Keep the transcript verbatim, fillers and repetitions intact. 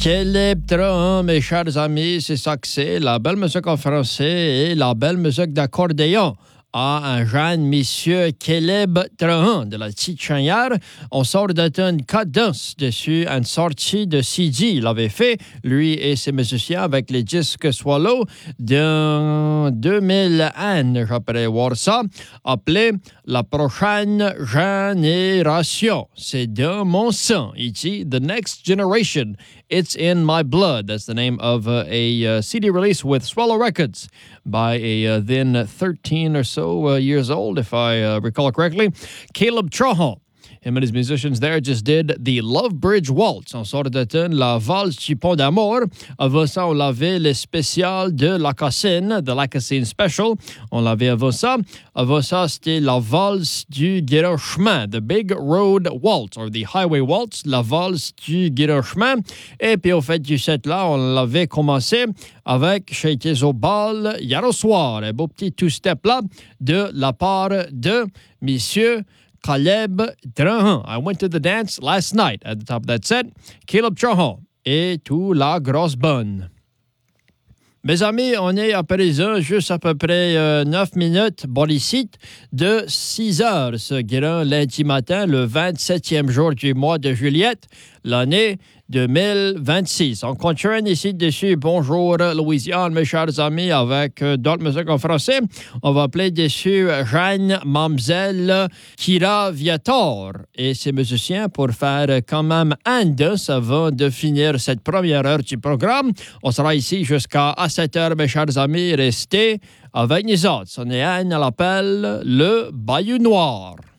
Caleb Trahan, mes chers amis, c'est ça que c'est, la belle musique en français et la belle musique d'accordéon. À un jeune monsieur Caleb Trahan de la petite chanière. On sort d'une cadence dessus, une sortie de C D. Il avait fait, lui et ses musiciens, avec les disques Swallow de deux mille un, j'appelais voir ça, appelé La prochaine génération. C'est de mon sang. Il dit The Next Generation. It's in My Blood. That's the name of uh, a uh, C D release with Swallow Records by a uh, then thirteen or so uh, years old, if I uh, recall correctly, Caleb Trahan. Him and his musicians there just did the Love Bridge Waltz. On sort de tune la valse du pont d'amour. Avant ça, on l'avait le spécial de la Cassine, de la Cassine Special. On l'avait avant ça. Avant ça, c'était la valse du Guérin Chemin, the Big Road Waltz, or the Highway Waltz, la valse du Guérin Chemin. Et puis au fait du set-là, on l'avait commencé avec Chez au bal hier au soir. Un beau petit two-step-là de la part de Monsieur Caleb Trahan. I went to the dance last night at the top of that set. Caleb Trahan et tout la grosse bonne. Mes amis, on est à présent juste à peu près euh, neuf minutes, bon ici, de six heures, ce grand lundi matin, le vingt-septième jour du mois de juillet, l'année deux mille vingt-six. On continue ici dessus. Bonjour Louisiane, mes chers amis, avec euh, d'autres musiques en français. On va appeler dessus Jeanne Mamzelle Kira Viator et ses musiciens pour faire quand même un dos avant de finir cette première heure du programme. On sera ici jusqu'à sept heures, mes chers amis. Restez avec nous autres. On est à l'appel le Bayou Noir.